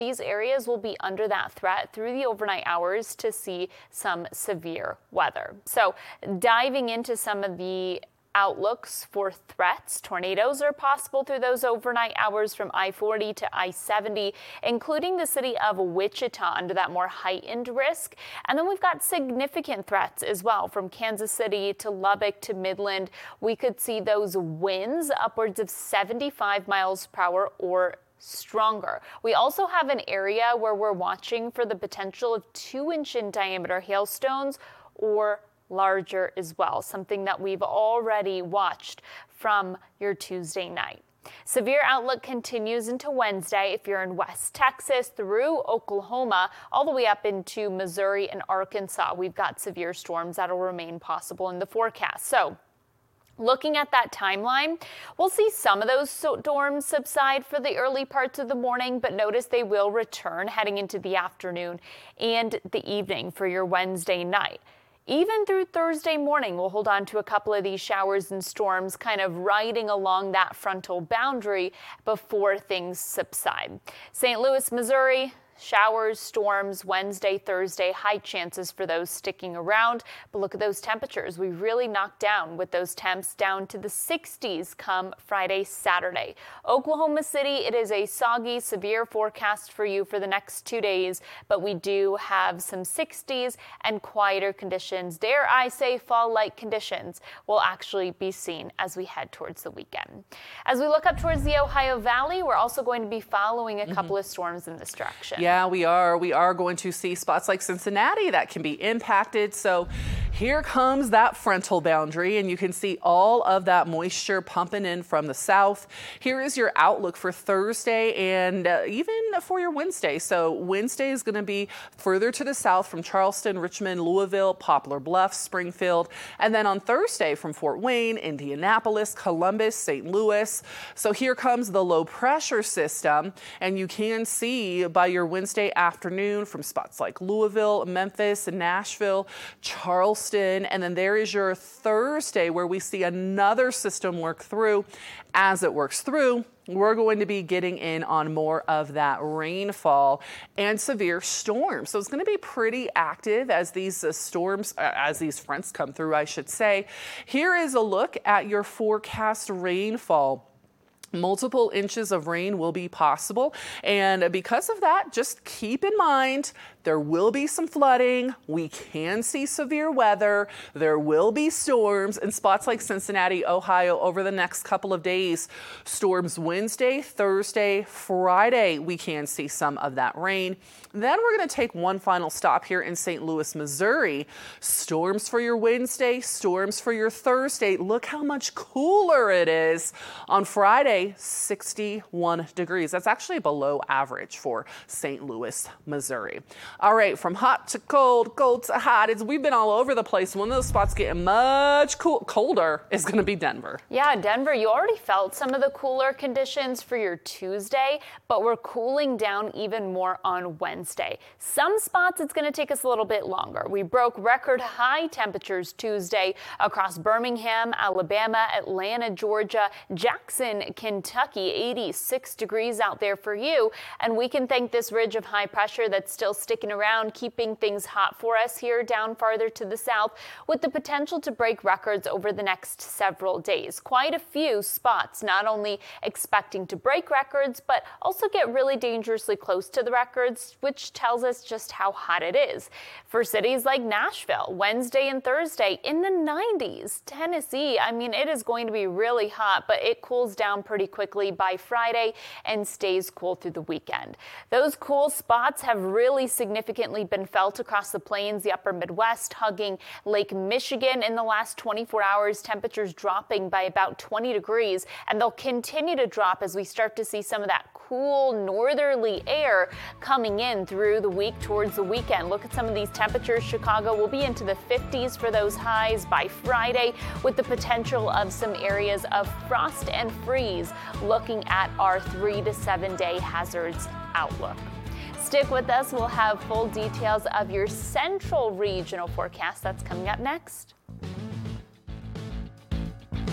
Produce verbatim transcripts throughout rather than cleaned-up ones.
These areas will be under that threat through the overnight hours to see some severe weather. So diving into some of the outlooks for threats. Tornadoes are possible through those overnight hours from I forty to I seventy, including the city of Wichita under that more heightened risk. And then we've got significant threats as well from Kansas City to Lubbock to Midland. We could see those winds upwards of seventy-five miles per hour or stronger. We also have an area where we're watching for the potential of two inch in diameter hailstones or larger as well, something that we've already watched from your Tuesday night. Severe outlook continues into Wednesday if you're in West Texas through Oklahoma all the way up into Missouri and Arkansas. We've got severe storms that'll remain possible in the forecast. So looking at that timeline, we'll see some of those storms subside for the early parts of the morning, but notice they will return heading into the afternoon and the evening for your Wednesday night. Even through Thursday morning, we'll hold on to a couple of these showers and storms kind of riding along that frontal boundary before things subside. Saint Louis, Missouri, showers, storms, Wednesday, Thursday, high chances for those sticking around. But look at those temperatures. We really knocked down with those temps down to the sixties come Friday, Saturday. Oklahoma City, it is a soggy, severe forecast for you for the next two days, but we do have some sixties and quieter conditions. Dare I say fall-like conditions will actually be seen as we head towards the weekend. As we look up towards the Ohio Valley, we're also going to be following a mm-hmm. couple of storms in this direction. Yeah. Yeah, we are. We are going to see spots like Cincinnati that can be impacted. So here comes that frontal boundary, and you can see all of that moisture pumping in from the south. Here is your outlook for Thursday and uh, even for your Wednesday. So Wednesday is going to be further to the south from Charleston, Richmond, Louisville, Poplar Bluff, Springfield. And then on Thursday from Fort Wayne, Indianapolis, Columbus, Saint Louis. So here comes the low pressure system, and you can see by your Wednesday afternoon from spots like Louisville, Memphis, Nashville, Charleston, and then there is your Thursday where we see another system work through. As it works through, we're going to be getting in on more of that rainfall and severe storms. So it's going to be pretty active as these uh, storms, uh, as these fronts come through, I should say. Here is a look at your forecast rainfall. Multiple inches of rain will be possible, and because of that, just keep in mind there will be some flooding. We can see severe weather. There will be storms in spots like Cincinnati, Ohio over the next couple of days. Storms Wednesday, Thursday, Friday, we can see some of that rain. Then we're going to take one final stop here in Saint Louis, Missouri. Storms for your Wednesday, storms for your Thursday. Look how much cooler it is on Friday. sixty-one degrees. That's actually below average for Saint Louis, Missouri. All right, from hot to cold, cold to hot. It's, we've been all over the place. One of those spots getting much cool, colder is going to be Denver. Yeah, Denver, you already felt some of the cooler conditions for your Tuesday, but we're cooling down even more on Wednesday. Some spots it's going to take us a little bit longer. We broke record high temperatures Tuesday across Birmingham, Alabama, Atlanta, Georgia, Jackson, Kentucky, eighty-six degrees out there for you. And we can thank this ridge of high pressure that's still sticking around, keeping things hot for us here down farther to the south, with the potential to break records over the next several days. Quite a few spots not only expecting to break records, but also get really dangerously close to the records, which tells us just how hot it is. For cities like Nashville, Wednesday and Thursday in the nineties. Tennessee, I mean, it is going to be really hot, but it cools down pretty quickly by Friday and stays cool through the weekend. Those cool spots have really significantly been felt across the plains, the upper Midwest, hugging Lake Michigan in the last twenty-four hours, temperatures dropping by about twenty degrees, and they'll continue to drop as we start to see some of that cool northerly air coming in through the week towards the weekend. Look at some of these temperatures. Chicago will be into the fifties for those highs by Friday, with the potential of some areas of frost and freeze looking at our three to seven day hazards outlook. Stick with us. We'll have full details of your central regional forecast. That's coming up next.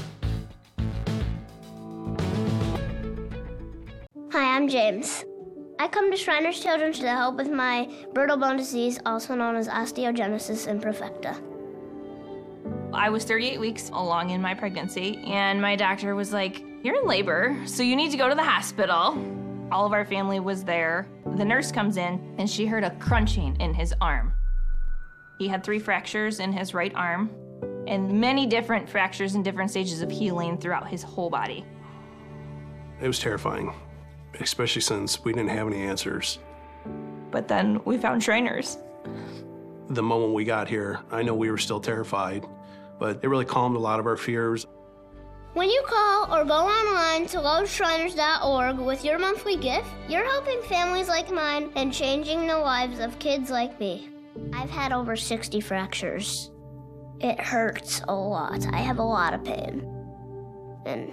Hi, I'm James. I come to Shriners Children's to help with my brittle bone disease, also known as osteogenesis imperfecta. I was thirty-eight weeks along in my pregnancy, and my doctor was like, "You're in labor, so you need to go to the hospital." All of our family was there. The nurse comes in, and she heard a crunching in his arm. He had three fractures in his right arm, and many different fractures in different stages of healing throughout his whole body. It was terrifying, especially since we didn't have any answers. But then we found Shriners. The moment we got here, I know we were still terrified, but it really calmed a lot of our fears. When you call or go online to love shriners dot org with your monthly gift, you're helping families like mine and changing the lives of kids like me. I've had over sixty fractures. It hurts a lot. I have a lot of pain. And,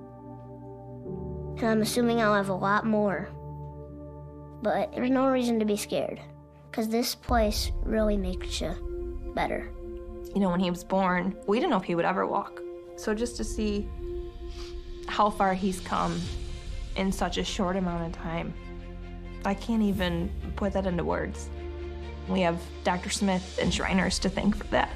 and I'm assuming I'll have a lot more. But there's no reason to be scared, because this place really makes you better. You know, when he was born, we didn't know if he would ever walk. So just to see how far he's come in such a short amount of time, I can't even put that into words. We have Doctor Smith and Shriners to thank for that.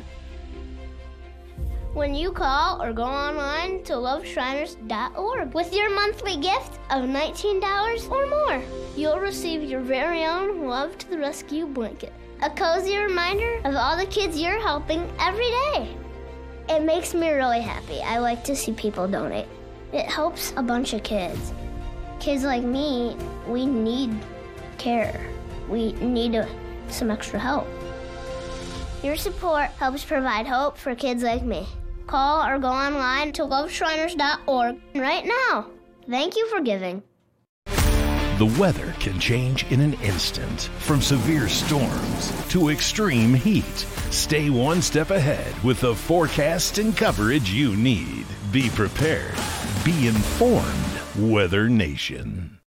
When you call or go online to love shriners dot org with your monthly gift of nineteen dollars or more, you'll receive your very own Love to the Rescue blanket, a cozy reminder of all the kids you're helping every day. It makes me really happy. I like to see people donate. It helps a bunch of kids. Kids like me, we need care. We need a, some extra help. Your support helps provide hope for kids like me. Call or go online to love shriners dot org right now. Thank you for giving. The weather can change in an instant, from severe storms to extreme heat. Stay one step ahead with the forecast and coverage you need. Be prepared. Be informed. Weather Nation.